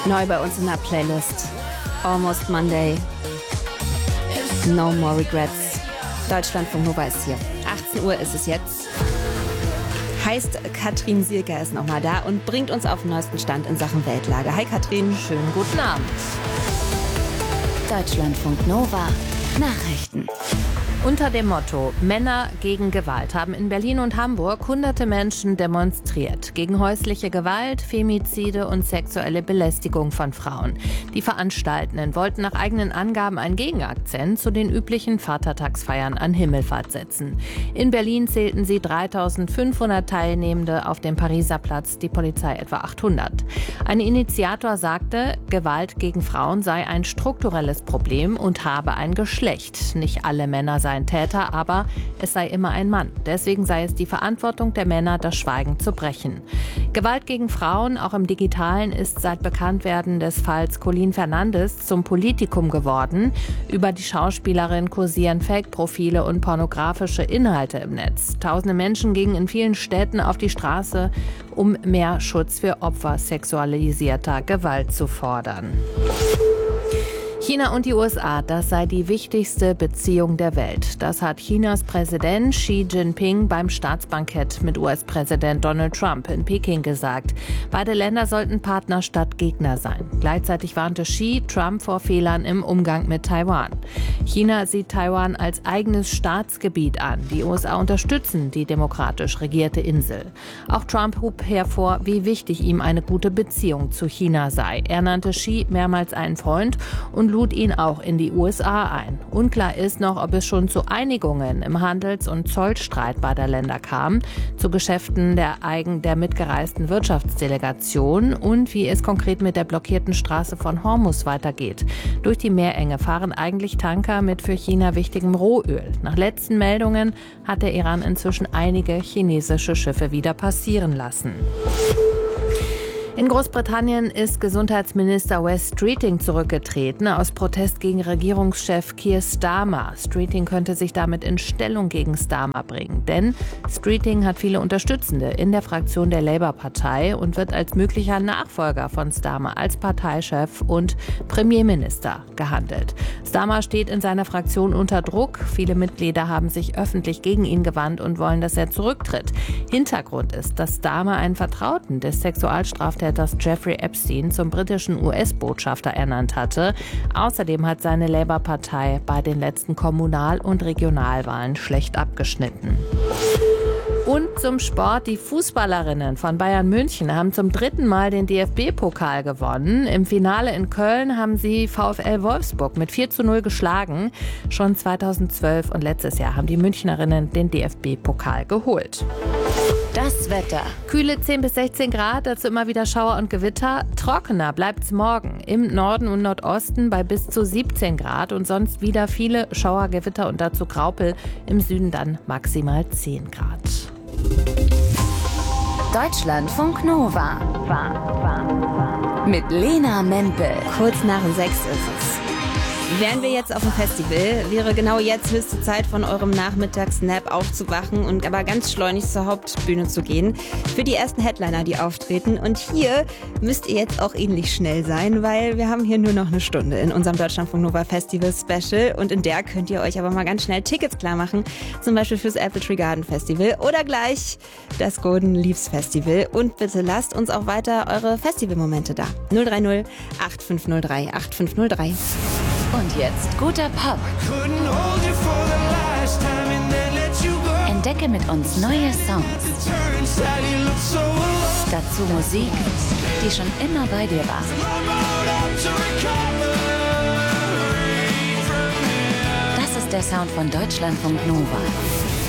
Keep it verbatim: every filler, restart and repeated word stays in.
Neu bei uns in der Playlist. Almost Monday. No more regrets. Deutschlandfunk Nova ist hier. achtzehn Uhr ist es jetzt. Heißt, Katrin Sielker ist nochmal da und bringt uns auf den neuesten Stand in Sachen Weltlage. Hi Katrin. Schönen guten Abend. Deutschlandfunk Nova Nachrichten. Unter dem Motto Männer gegen Gewalt haben in Berlin und Hamburg hunderte Menschen demonstriert. Gegen häusliche Gewalt, Femizide und sexuelle Belästigung von Frauen. Die Veranstaltenden wollten nach eigenen Angaben einen Gegenakzent zu den üblichen Vatertagsfeiern an Himmelfahrt setzen. In Berlin zählten sie dreitausendfünfhundert Teilnehmende, auf dem Pariser Platz die Polizei etwa achthundert. Ein Initiator sagte, Gewalt gegen Frauen sei ein strukturelles Problem und habe ein Geschlecht. Nicht alle Männer seien Täter, aber es sei immer ein Mann. Deswegen sei es die Verantwortung der Männer, das Schweigen zu brechen. Gewalt gegen Frauen, auch im Digitalen, ist seit Bekanntwerden des Falls Colleen Fernandes zum Politikum geworden. Über die Schauspielerin kursieren Fake-Profile und pornografische Inhalte im Netz. Tausende Menschen gingen in vielen Städten auf die Straße, um mehr Schutz für Opfer sexualisierter Gewalt zu fordern. China und die U S A, das sei die wichtigste Beziehung der Welt. Das hat Chinas Präsident Xi Jinping beim Staatsbankett mit U S-Präsident Donald Trump in Peking gesagt. Beide Länder sollten Partner statt Gegner sein. Gleichzeitig warnte Xi Trump vor Fehlern im Umgang mit Taiwan. China sieht Taiwan als eigenes Staatsgebiet an. Die U S A unterstützen die demokratisch regierte Insel. Auch Trump hob hervor, wie wichtig ihm eine gute Beziehung zu China sei. Er nannte Xi mehrmals einen Freund und lud ihn auch in die U S A ein. Unklar ist noch, ob es schon zu Einigungen im Handels- und Zollstreit beider Länder kam, zu Geschäften der eigen der mitgereisten Wirtschaftsdelegation und wie es konkret mit der blockierten Straße von Hormuz weitergeht. Durch die Meerenge fahren eigentlich Tanker mit für China wichtigem Rohöl. Nach letzten Meldungen hat der Iran inzwischen einige chinesische Schiffe wieder passieren lassen. In Großbritannien ist Gesundheitsminister Wes Streeting zurückgetreten aus Protest gegen Regierungschef Keir Starmer. Streeting könnte sich damit in Stellung gegen Starmer bringen, denn Streeting hat viele Unterstützende in der Fraktion der Labour-Partei und wird als möglicher Nachfolger von Starmer als Parteichef und Premierminister gehandelt. Starmer steht in seiner Fraktion unter Druck. Viele Mitglieder haben sich öffentlich gegen ihn gewandt und wollen, dass er zurücktritt. Hintergrund ist, dass Starmer einen Vertrauten des Sexualstraftäters Jeffrey Epstein zum britischen U S-Botschafter ernannt hatte. Außerdem hat seine Labour-Partei bei den letzten Kommunal- und Regionalwahlen schlecht abgeschnitten. Und zum Sport. Die Fußballerinnen von Bayern München haben zum dritten Mal den D F B-Pokal gewonnen. Im Finale in Köln haben sie VfL Wolfsburg mit vier zu null geschlagen. Schon zweitausendzwölf und letztes Jahr haben die Münchnerinnen den D F B-Pokal geholt. Das Wetter. Kühle zehn bis sechzehn Grad, dazu immer wieder Schauer und Gewitter. Trockener bleibt's morgen. Im Norden und Nordosten bei bis zu siebzehn Grad und sonst wieder viele Schauer, Gewitter und dazu Graupel. Im Süden dann maximal zehn Grad. Deutschlandfunk Nova. Mit Lena Mempel. Kurz nach sechs ist es. Wären wir jetzt auf dem Festival, wäre genau jetzt höchste Zeit, von eurem Nachmittagsnap aufzuwachen und aber ganz schleunig zur Hauptbühne zu gehen. Für die ersten Headliner, die auftreten. Und hier müsst ihr jetzt auch ähnlich schnell sein, weil wir haben hier nur noch eine Stunde in unserem Deutschlandfunk Nova Festival Special. Und in der könnt ihr euch aber mal ganz schnell Tickets klar machen. Zum Beispiel fürs Apple Tree Garden Festival oder gleich das Golden Leaves Festival. Und bitte lasst uns auch weiter eure Festivalmomente da. null drei null acht fünf null drei acht fünf null drei. Und jetzt guter Pop. Entdecke mit uns neue Songs. Dazu Musik, die schon immer bei dir war. Das ist der Sound von Deutschlandfunk Nova.